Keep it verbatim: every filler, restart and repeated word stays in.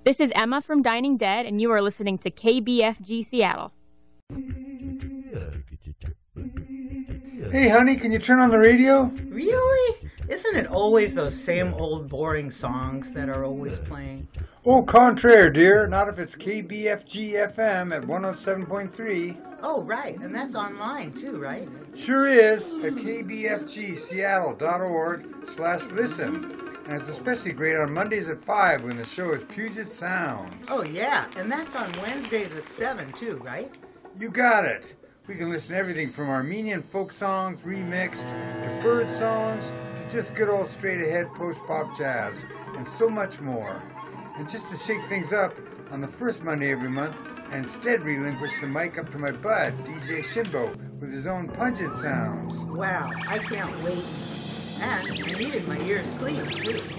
This is Emma from Dining Dead, and you are listening to K B F G Seattle. Hey, honey, can you turn on the radio? Really? Isn't it always those same old boring songs that are always playing? Au contraire, dear. Not if it's K B F G F M at one oh seven point three. Oh, right. And that's online, too, right? Sure is, at k b f g seattle dot org slash listen. And it's especially great on Mondays at five when the show is Puget Sounds. Oh, yeah. And that's on Wednesdays at seven, too, right? You got it. We can listen to everything from Armenian folk songs remixed to bird songs to just good old straight-ahead post-pop jazz and so much more. And just to shake things up, on the first Monday every month, I instead relinquish the mic up to my bud, D J Shinbo, with his own pungent sounds. Wow, I can't wait. And I needed my ears clean, too.